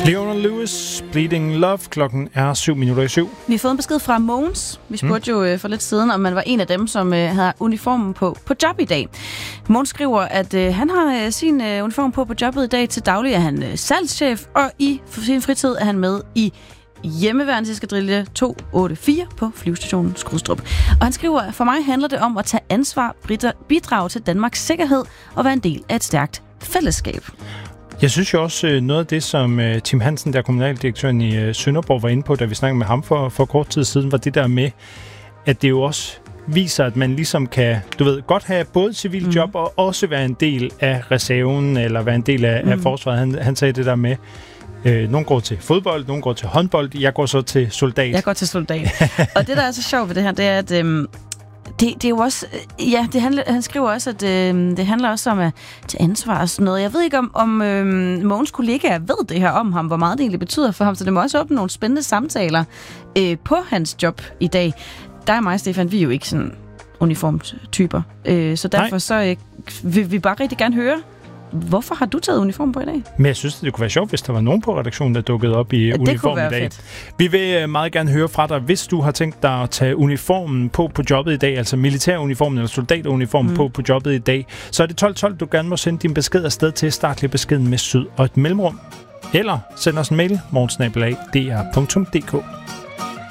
Leona Lewis, Bleeding Love. Klokken er 7:07. Vi har fået en besked fra Mogens. Vi spurgte jo for lidt siden, om man var en af dem, som havde uniformen på job i dag. Mogens skriver, at han har sin uniform på jobbet i dag. Til daglig er han salgschef, og i sin fritid er han med i hjemmeværnseskadrille 284 på flyvestationen Skrydstrup. Og han skriver, for mig handler det om at tage ansvar, bidrage til Danmarks sikkerhed og være en del af et stærkt fællesskab. Jeg synes jo også noget af det, som Tim Hansen, der kommunaldirektøren i Sønderborg, var inde på, da vi snakkede med ham for kort tid siden, var det der med, at det jo også viser, at man ligesom kan, godt have både civil job og også være en del af reserven, eller være en del af forsvaret. Han sagde det der med, nogle går til fodbold, nogle går til håndbold, jeg går så til soldat. Jeg går til soldat. Og det, der er så sjovt ved det her, det er, at det er jo også, ja, han skriver også, at det handler også om at tage ansvar og sådan noget. Jeg ved ikke, om Mogens kollegaer ved det her om ham, hvor meget det egentlig betyder for ham, så det må også åbne nogle spændende samtaler på hans job i dag. Der er mig og Stefan, vi er jo ikke sådan uniformtyper, så derfor så vil vi bare rigtig gerne høre, hvorfor har du taget uniform på i dag? Men jeg synes, det kunne være sjovt, hvis der var nogen på redaktionen, der dukkede op i uniform i dag. Fedt. Vi vil meget gerne høre fra dig, hvis du har tænkt dig at tage uniformen på jobbet i dag, altså militæruniformen eller soldateruniformen på jobbet i dag, så er det 1212, du gerne må sende din besked afsted til. Start lige beskeden med syd og et mellemrum. Eller send os en mail, morgensnabelag.dr.dk.